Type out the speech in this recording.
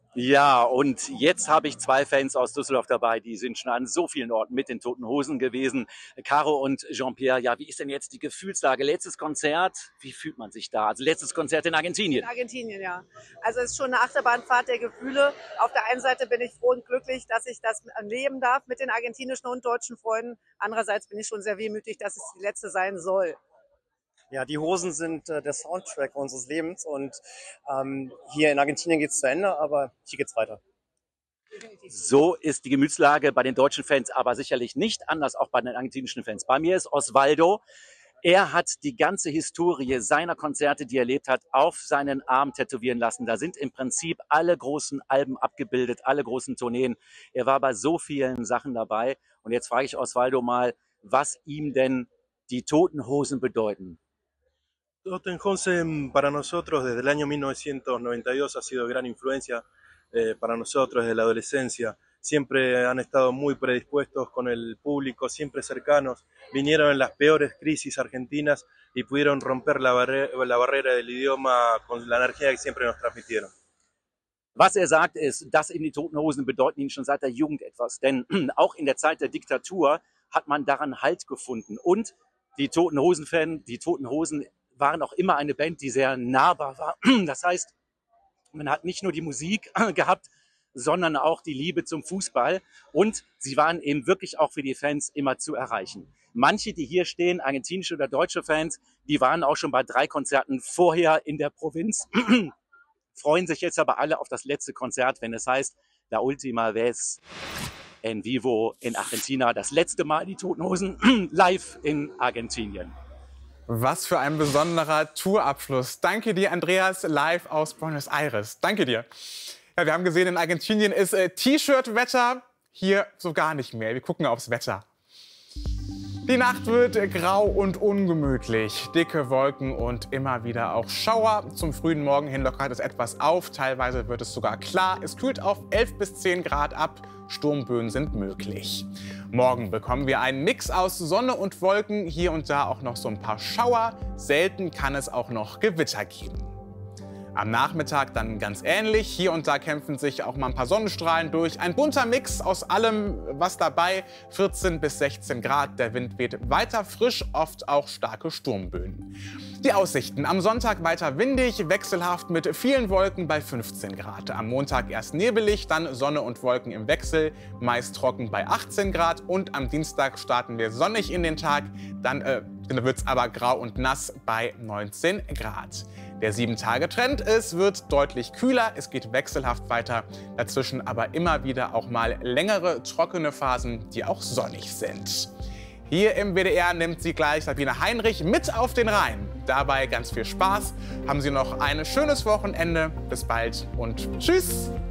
Ja, und jetzt habe ich zwei Fans aus Düsseldorf dabei, die sind schon an so vielen Orten mit den Toten Hosen gewesen. Caro und Jean-Pierre, ja, wie ist denn jetzt die Gefühlslage? Letztes Konzert, wie fühlt man sich da? Also letztes Konzert in Argentinien. In Argentinien, ja. Also es ist schon eine Achterbahnfahrt der Gefühle. Auf der einen Seite bin ich froh und glücklich, dass ich das erleben darf mit den argentinischen und deutschen Freunden. Andererseits bin ich schon sehr wehmütig, dass es die letzte sein soll. Ja, die Hosen sind der Soundtrack unseres Lebens und hier in Argentinien geht's zu Ende, aber hier geht's weiter. So ist die Gemütslage bei den deutschen Fans, aber sicherlich nicht anders auch bei den argentinischen Fans. Bei mir ist Osvaldo. Er hat die ganze Historie seiner Konzerte, die er erlebt hat, auf seinen Arm tätowieren lassen. Da sind im Prinzip alle großen Alben abgebildet, alle großen Tourneen. Er war bei so vielen Sachen dabei. Und jetzt frage ich Osvaldo mal, was ihm denn die Toten Hosen bedeuten. Toten Hosen para nosotros desde el año 1992 ha sido gran influencia para nosotros desde la adolescencia. Siempre han estado muy predispuestos con el público, siempre cercanos. Vinieron en las peores crisis argentinas y pudieron romper la barrera del idioma con la energía que siempre nos transmitieron. Was er sagt, ist, dass ihm die Toten Hosen bedeuten ihn schon seit der Jugend etwas. Denn auch in der Zeit der Diktatur hat man daran Halt gefunden. Und die Toten Hosen-Fans, die Toten Hosen waren auch immer eine Band, die sehr nahbar war. Das heißt, man hat nicht nur die Musik gehabt, sondern auch die Liebe zum Fußball. Und sie waren eben wirklich auch für die Fans immer zu erreichen. Manche, die hier stehen, argentinische oder deutsche Fans, die waren auch schon bei 3 Konzerten vorher in der Provinz, freuen sich jetzt aber alle auf das letzte Konzert, wenn es heißt, La Última Vez en Vivo in Argentina. Das letzte Mal die Toten Hosen live in Argentinien. Was für ein besonderer Tourabschluss. Danke dir, Andreas, live aus Buenos Aires. Danke dir. Ja, wir haben gesehen, in Argentinien ist T-Shirt-Wetter. Hier so gar nicht mehr. Wir gucken aufs Wetter. Die Nacht wird grau und ungemütlich. Dicke Wolken und immer wieder auch Schauer. Zum frühen Morgen hin lockert es etwas auf. Teilweise wird es sogar klar. Es kühlt auf 11 bis 10 Grad ab. Sturmböen sind möglich. Morgen bekommen wir einen Mix aus Sonne und Wolken. Hier und da auch noch so ein paar Schauer. Selten kann es auch noch Gewitter geben. Am Nachmittag dann ganz ähnlich. Hier und da kämpfen sich auch mal ein paar Sonnenstrahlen durch. Ein bunter Mix aus allem, was dabei. 14 bis 16 Grad. Der Wind weht weiter frisch, oft auch starke Sturmböen. Die Aussichten: am Sonntag weiter windig, wechselhaft mit vielen Wolken bei 15 Grad. Am Montag erst nebelig, dann Sonne und Wolken im Wechsel, meist trocken bei 18 Grad. Und am Dienstag starten wir sonnig in den Tag, dann wird es aber grau und nass bei 19 Grad. Der 7-Tage-Trend: es wird deutlich kühler, es geht wechselhaft weiter, dazwischen aber immer wieder auch mal längere trockene Phasen, die auch sonnig sind. Hier im WDR nimmt Sie gleich Sabine Heinrich mit auf den Rhein. Dabei ganz viel Spaß. Haben Sie noch ein schönes Wochenende. Bis bald und tschüss!